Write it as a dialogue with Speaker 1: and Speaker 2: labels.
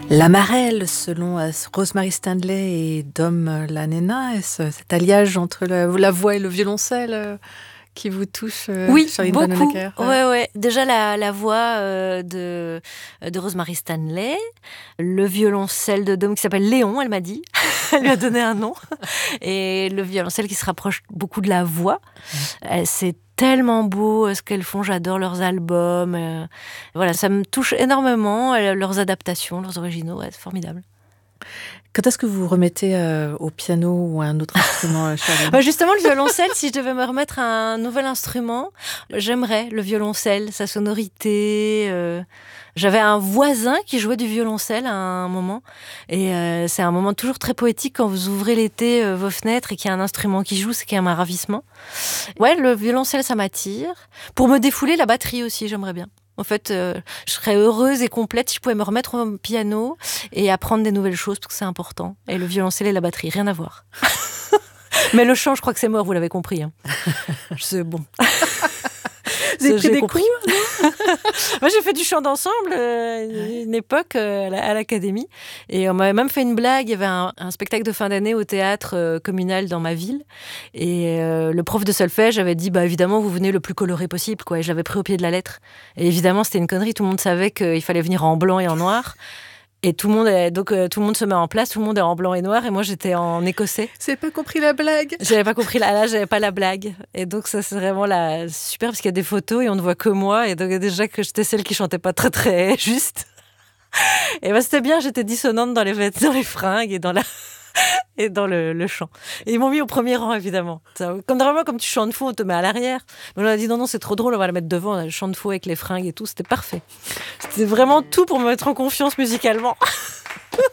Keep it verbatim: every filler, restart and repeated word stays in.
Speaker 1: La Marelle, selon euh, Rosemary Stanley et Dom Lanena, est-ce cet alliage entre la, la voix et le violoncelle euh, qui vous touche, euh,
Speaker 2: oui,
Speaker 1: Charline
Speaker 2: beaucoup.
Speaker 1: Vanhoenacker?
Speaker 2: Ouais, ouais. Déjà la, la voix euh, de, de Rosemary Stanley, le violoncelle de Dom qui s'appelle Léon, elle m'a dit. Elle lui a donné un nom. Et le violoncelle qui se rapproche beaucoup de la voix. Euh, c'est tellement beau euh, ce qu'elles font, j'adore leurs albums. Euh, voilà, ça me touche énormément, euh, leurs adaptations, leurs originaux, ouais, c'est formidable.
Speaker 1: Quand est-ce que vous vous remettez euh, au piano ou à un autre instrument, euh, Charline?
Speaker 2: Bah justement, le violoncelle, si je devais me remettre à un nouvel instrument, j'aimerais le violoncelle, sa sonorité. Euh... J'avais un voisin qui jouait du violoncelle à un moment. Et euh, c'est un moment toujours très poétique quand vous ouvrez l'été euh, vos fenêtres et qu'il y a un instrument qui joue, c'est quand même un ravissement. Ouais, le violoncelle, ça m'attire. Pour me défouler, la batterie aussi, j'aimerais bien. En fait, euh, je serais heureuse et complète si je pouvais me remettre au piano et apprendre des nouvelles choses, parce que c'est important. Et le violoncelle et la batterie, rien à voir. Mais le chant, je crois que c'est mort, vous l'avez compris. Hein. C'est bon.
Speaker 1: Vous avez pris des
Speaker 2: compris.
Speaker 1: cours?
Speaker 2: Moi, j'ai fait du chant d'ensemble euh, une époque euh, à l'académie. Et on m'avait même fait une blague. Il y avait un, un spectacle de fin d'année au théâtre euh, communal dans ma ville. Et euh, le prof de solfège avait dit, bah, évidemment, vous venez le plus coloré possible, quoi. Et je l'avais pris au pied de la lettre. Et évidemment, c'était une connerie. Tout le monde savait qu'il fallait venir en blanc et en noir. Et tout le monde est, donc euh, tout le monde se met en place, tout le monde est en blanc et noir, et moi j'étais en écossais.
Speaker 1: Vous n'avez pas compris la blague?
Speaker 2: J'avais pas compris la, là, j'avais pas la blague. Et donc ça c'est vraiment la super, parce qu'il y a des photos et on ne voit que moi, et donc déjà que j'étais celle qui chantait pas très très juste. Et ben c'était bien, j'étais dissonante dans les dans les fringues et dans la et dans le, le chant. Et ils m'ont mis au premier rang, évidemment. Ça, comme normalement, comme tu chantes faux, on te met à l'arrière. Mais on a dit non, non, c'est trop drôle, on va la mettre devant. On a le chant de faux avec les fringues et tout, c'était parfait. C'était vraiment tout pour me mettre en confiance musicalement.